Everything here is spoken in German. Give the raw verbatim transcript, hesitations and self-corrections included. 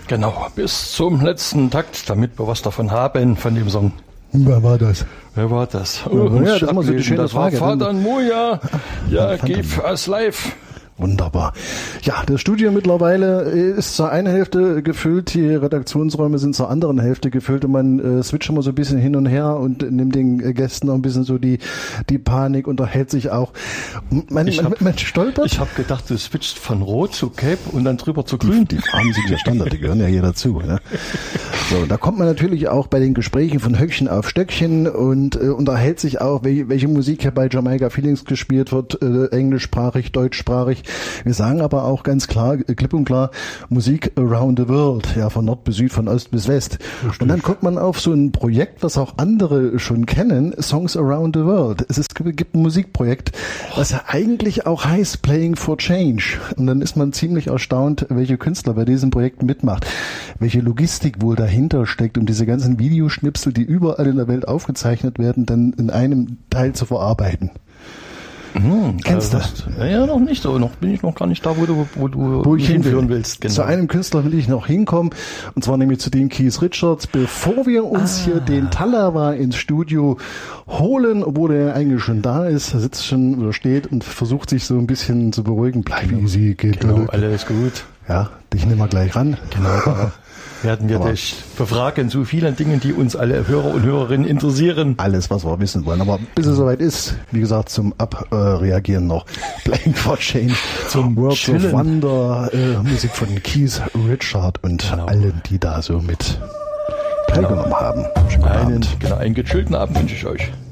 Genau, bis zum letzten Takt, damit wir was davon haben, von dem Song. Wer war das? Wer war das? Oh, ja, ja, das ist immer so die schöne das Frage. war Vater Moja. Ja, give us life. Wunderbar. Ja, das Studio mittlerweile ist zur einen Hälfte gefüllt, die Redaktionsräume sind zur anderen Hälfte gefüllt und man äh, switcht immer so ein bisschen hin und her und nimmt den äh, Gästen auch ein bisschen so die die Panik, unterhält sich auch. Man, ich man, hab, man stolpert. Ich habe gedacht, du switcht von Rot zu Gelb und dann drüber zu Grün. Die, die Farben sind ja Standard, die gehören ja hier dazu. Ne? So, da kommt man natürlich auch bei den Gesprächen von Höckchen auf Stöckchen und äh, unterhält sich auch, welche, welche Musik hier bei Jamaica Feelings gespielt wird, äh, englischsprachig, deutschsprachig. Wir sagen aber auch ganz klar, klipp und klar, Musik around the world, ja, von Nord bis Süd, von Ost bis West. Richtig. Und dann kommt man auf so ein Projekt, was auch andere schon kennen, Songs Around the World. Es ist, gibt ein Musikprojekt, was ja eigentlich auch heißt Playing for Change. Und dann ist man ziemlich erstaunt, welche Künstler bei diesen Projekten mitmacht, welche Logistik wohl dahinter steckt, um diese ganzen Videoschnipsel, die überall in der Welt aufgezeichnet werden, dann in einem Teil zu verarbeiten. Hm, Kennst du das? Ja, ja, noch nicht so. Noch bin ich noch gar nicht da, wo du, wo du wo ich hinführen willst. Genau. Zu einem Künstler will ich noch hinkommen, und zwar nämlich zu dem Keith Richards. Bevor wir uns ah. hier den Talawa ins Studio holen, obwohl er eigentlich schon da ist, er sitzt schon oder steht und versucht sich so ein bisschen zu beruhigen. Bleib genau. easy, geht genau, alles gut. Ja, dich nehmen wir gleich ran. Genau. Werden wir aber dich befragen zu vielen Dingen, die uns alle Hörer und Hörerinnen interessieren. Alles, was wir wissen wollen. Aber bis es soweit ist, wie gesagt, zum Abreagieren äh, noch Playing for Change, zum Words Chillen. of Wonder, äh, Musik von Keith Richards und genau. allen, die da so mit teilgenommen genau. haben. Einen, genau, einen gechillten Abend wünsche ich euch.